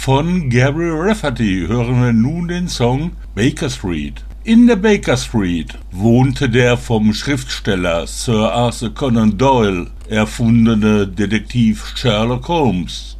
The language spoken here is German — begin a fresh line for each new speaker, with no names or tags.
Von Gary Rafferty hören wir nun den Song Baker Street. In der Baker Street wohnte der vom Schriftsteller Sir Arthur Conan Doyle erfundene Detektiv Sherlock Holmes.